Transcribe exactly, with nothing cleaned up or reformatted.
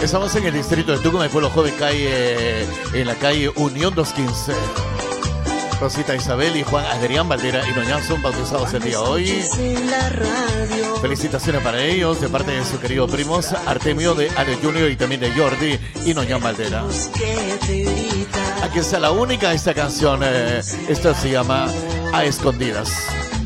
Estamos en el distrito de Tucumán, el pueblo joven, calle, en la calle Unión doscientos quince. Rosita Isabel y Juan Adrián Valdera y Noñán son bautizados el día de hoy. Felicitaciones para ellos de parte de sus queridos primos Artemio de Ale Junior y también de Jordi y Noñán Valdera. Aquí está la única esta canción. Eh, esta se llama A Escondidas.